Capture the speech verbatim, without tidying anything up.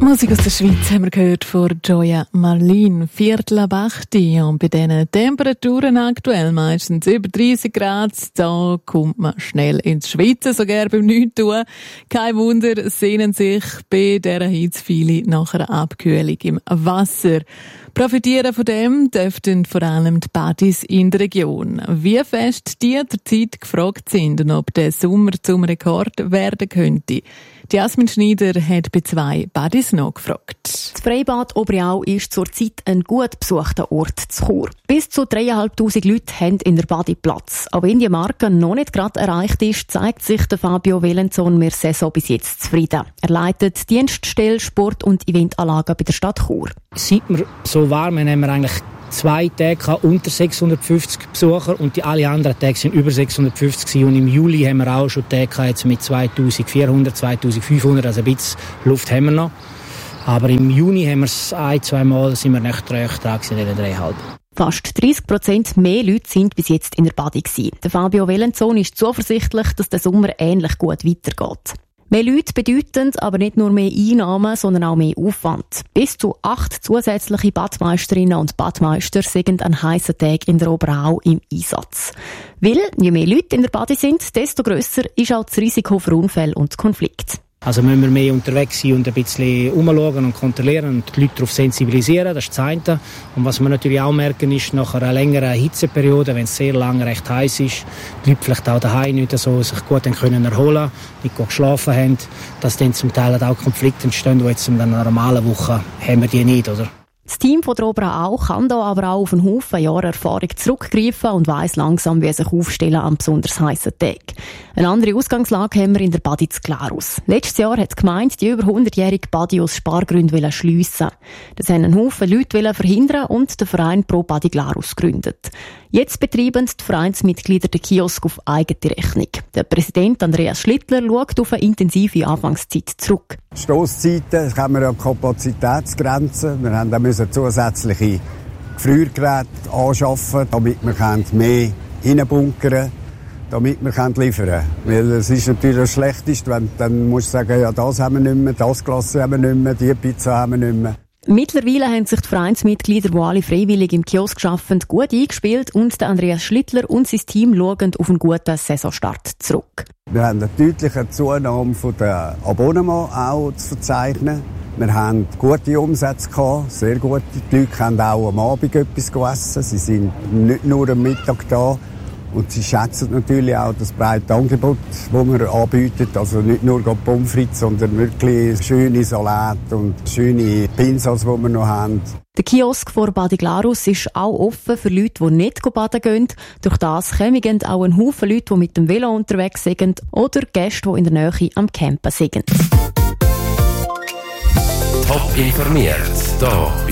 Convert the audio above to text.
Musik aus der Schweiz haben wir gehört von Gioia Marlin, Viertel ab acht. Und bei diesen Temperaturen aktuell meistens über dreißig Grad, da kommt man schnell ins Schwitzen, sogar beim Nichtstun. Kein Wunder, sehnen sich bei dieser Hitze viele nach einer Abkühlung im Wasser. Profitieren von dem dürften vor allem die Badis in der Region. Wie fest die derzeit gefragt sind und ob der Sommer zum Rekord werden könnte. Die Jasmin Schneider hat bei zwei Badis nachgefragt. Das Freibad Obriau ist zurzeit ein gut besuchter Ort zu Chur. Bis zu dreitausendfünfhundert Leute haben in der Badi Platz. Auch wenn die Marke noch nicht gerade erreicht ist, zeigt sich der Fabio Wellenzon mit Saison bis jetzt zufrieden. Er leitet Dienststelle, Sport- und Eventanlagen bei der Stadt Chur. Seit wir so warm haben, haben wir eigentlich zwei Tage unter sechshundertfünfzig Besucher und die alle anderen Tage sind über sechshundertfünfzig gewesen. Und im Juli haben wir auch schon Tage jetzt mit zweitausendvierhundert, zweitausendfünfhundert, also ein bisschen Luft haben wir noch. Aber im Juni haben wir es ein, zwei Mal, sind wir nicht recht dran gewesen, in den dreieinhalb. Fast dreissig Prozent mehr Leute sind bis jetzt in der Badi gewesen. Der Fabio Wellenzon ist zuversichtlich, dass der Sommer ähnlich gut weitergeht. Mehr Leute bedeuten aber nicht nur mehr Einnahmen, sondern auch mehr Aufwand. Bis zu acht zusätzliche Badmeisterinnen und Badmeister sind an heissen Tagen in der Oberau im Einsatz. Weil, je mehr Leute in der Badi sind, desto grösser ist auch das Risiko für Unfälle und Konflikte. Also müssen wir mehr unterwegs sein und ein bisschen umschauen und kontrollieren und die Leute darauf sensibilisieren, das ist das eine. Und was wir natürlich auch merken, ist, nach einer längeren Hitzeperiode, wenn es sehr lange recht heiß ist, die Leute vielleicht auch daheim nicht so sich gut können erholen, nicht gut geschlafen haben, dass dann zum Teil auch Konflikte entstehen, die jetzt in einer normalen Woche haben wir die nicht, oder? Das Team von der Oberau kann da aber auch auf einen Haufen Jahre Erfahrung zurückgreifen und weiss langsam, wie sich aufstellen an besonders heissen Tagen. Eine andere Ausgangslage haben wir in der Badi zu Glarus. Letztes Jahr hat die Gemeinde die über hundertjährige Badi aus Spargründen schliessen. Das haben einen Haufen Leute verhindern und den Verein Pro Badi Glarus gegründet. Jetzt betreiben die Vereinsmitglieder den Kiosk auf eigene Rechnung. Der Präsident Andreas Schlittler schaut auf eine intensive Anfangszeit zurück. Stosszeiten haben wir ja Kapazitätsgrenzen. Wir haben auch zusätzliche Gefriergeräte anschaffen, damit wir mehr reinbunkern können, damit wir liefern können. Weil es ist natürlich das Schlechteste, wenn dann musst du sagen, ja, das haben wir nicht mehr, das Glas haben wir nicht mehr, die Pizza haben wir nicht mehr. Mittlerweile haben sich die Vereinsmitglieder, die alle freiwillig im Kiosk arbeiten, gut eingespielt und der Andreas Schlittler und sein Team schauen auf einen guten Saisonstart zurück. Wir haben eine deutliche Zunahme der Abonnements auch zu verzeichnen. Wir haben gute Umsätze gehabt, sehr gute. Die Leute haben auch am Abend etwas gegessen. Sie sind nicht nur am Mittag da. Und sie schätzen natürlich auch das breite Angebot, das wir anbieten. Also nicht nur Pommes frites, sondern wirklich schöne Salate und schöne Pinsas, die wir noch haben. Der Kiosk vor Badi Glarus ist auch offen für Leute, die nicht baden gehen. Durch das kommen auch ein Haufen Leute, die mit dem Velo unterwegs sind oder Gäste, die in der Nähe am Campen sind. Top informiert, hier